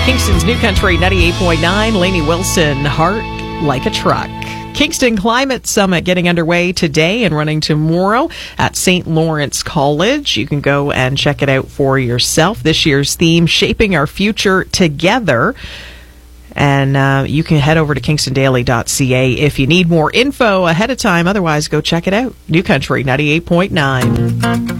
Kingston's New Country 98.9. Lainey Wilson, Heart Like a Truck. Kingston Climate Summit getting underway today and running tomorrow at St. Lawrence College. You can go and check it out for yourself. This year's theme, Shaping Our Future Together. And you can head over to kingstondaily.ca if you need more info ahead of time. Otherwise, go check it out. New Country 98.9.